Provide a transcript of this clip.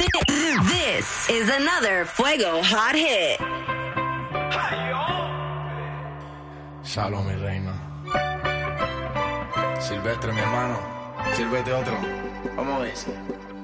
This is another Fuego Hot Hit. Shalom, mi reina. Silvestre, mi hermano. Sírvete otro. Vamos a ver.